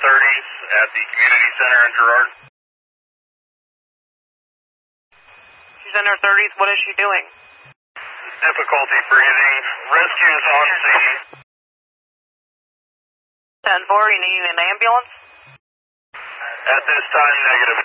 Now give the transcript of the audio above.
30s at the community center in Girard. She's in her 30s. What is she doing? Difficulty breathing. Rescues on scene. 10-4, you need an ambulance? At this time, negative.